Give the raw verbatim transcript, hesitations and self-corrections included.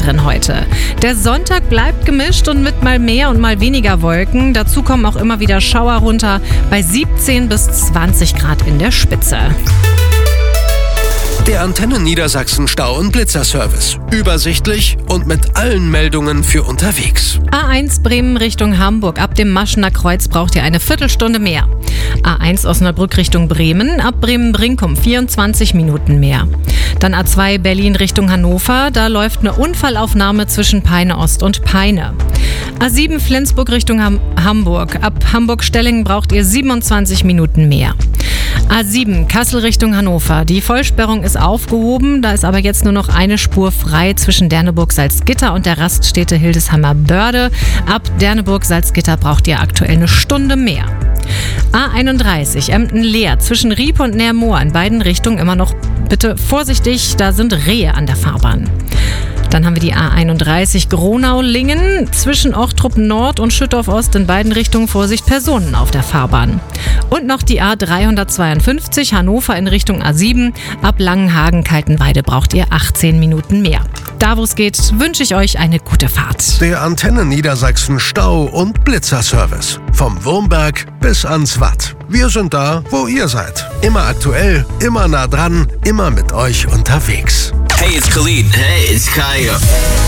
drin heute. Der Sonntag bleibt gemischt und mit mal mehr und mal weniger Wolken. Dazu kommen auch immer wieder Schauer runter bei siebzehn bis zwanzig Grad in der Spitze. Der Antenne Niedersachsen Stau- und Blitzerservice. Übersichtlich und mit allen Meldungen für unterwegs. A eins Bremen Richtung Hamburg. Ab dem Maschener Kreuz braucht ihr eine Viertelstunde mehr. A eins Osnabrück Richtung Bremen. Ab Bremen-Brinkum vierundzwanzig Minuten mehr. Dann A zwei Berlin Richtung Hannover. Da läuft eine Unfallaufnahme zwischen Peine Ost und Peine. A sieben Flensburg Richtung Ham- Hamburg. Ab Hamburg-Stellingen braucht ihr siebenundzwanzig Minuten mehr. A sieben Kassel Richtung Hannover. Die Vollsperrung ist aufgehoben, da ist aber jetzt nur noch eine Spur frei zwischen Derneburg-Salzgitter und der Raststätte Hildeshammer-Börde. Ab Derneburg-Salzgitter braucht ihr aktuell eine Stunde mehr. A einunddreißig Emden-Leer zwischen Riep und Neermoor in beiden Richtungen immer noch bitte vorsichtig, da sind Rehe an der Fahrbahn. Dann haben wir die A einunddreißig Gronau-Lingen zwischen Ochtrup Nord und Schüttorf Ost in beiden Richtungen Vorsicht Personen auf der Fahrbahn. Und noch die A dreihundertzweiundfünfzig Hannover in Richtung A sieben. Ab Langenhagen-Kaltenweide braucht ihr achtzehn Minuten mehr. Da wo es geht, wünsche ich euch eine gute Fahrt. Der Antenne Niedersachsen Stau- und Blitzerservice. Vom Wurmberg bis ans Watt. Wir sind da, wo ihr seid. Immer aktuell, immer nah dran, immer mit euch unterwegs. Hey, it's Khalid. Hey, it's Kaya.